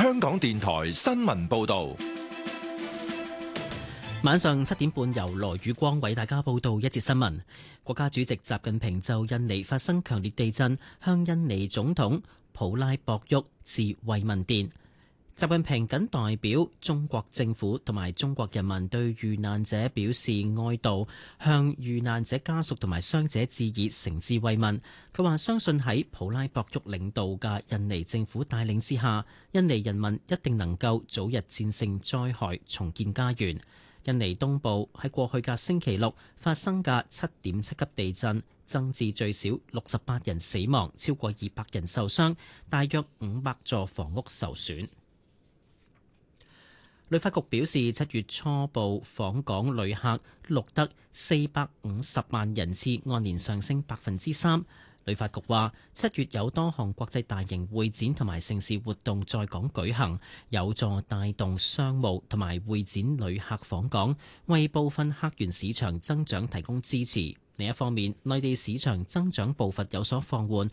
香港電台新聞報道。 晚上7點半，由羅宇光為大家報道一節新聞。國家主席習近平就印尼發生強烈地震，向印尼總統普拉博沃致慰問電。習近平謹代表中國政府同埋中國人民對遇難者表示哀悼，向遇難者家屬同埋傷者致以誠摯慰問。佢話相信喺普拉博沃領導嘅印尼政府帶領之下，印尼人民一定能夠早日戰勝災害，重建家園。印尼東部喺過去嘅星期六發生嘅7.7級地震，增至最少68人死亡，超過200人受傷，大約500座房屋受損。旅發局表示，7月初步訪港旅客錄得450萬人次，按年上升3%。旅發局話，7月有多項國際大型會展同埋盛事活動在港舉行，有助帶動商務同埋會展旅客訪港，為部分客源市場增長提供支持。另一方面，內地市場增長步伐有所放緩，